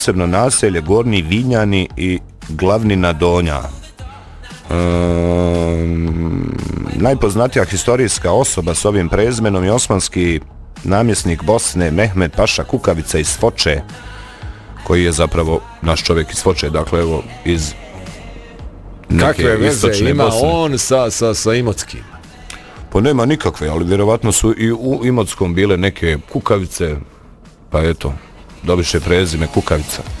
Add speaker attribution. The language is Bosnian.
Speaker 1: posebno naselje Gornji Vinjani i Glavnina Donja. Najpoznatija historijska osoba s ovim prezimenom je osmanski namjesnik Bosne Mehmed Paša Kukavica iz Foče, koji je zapravo naš čovjek iz Foče, dakle evo iz
Speaker 2: kakve veze ima
Speaker 1: Bosne.
Speaker 2: on sa Imotskim?
Speaker 1: Pa nema nikakve, ali vjerovatno su i u Imotskom bile neke Kukavice, pa eto, dobiše prezime Kukavica.